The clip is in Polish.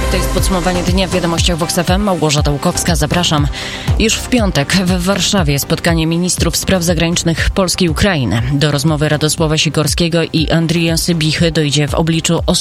To jest podsumowanie dnia w wiadomościach Vox FM. Małgorzata Łukowska, zapraszam. Już w piątek w Warszawie spotkanie ministrów spraw zagranicznych Polski i Ukrainy. Do rozmowy Radosława Sikorskiego i Andrija Sybichy dojdzie w obliczu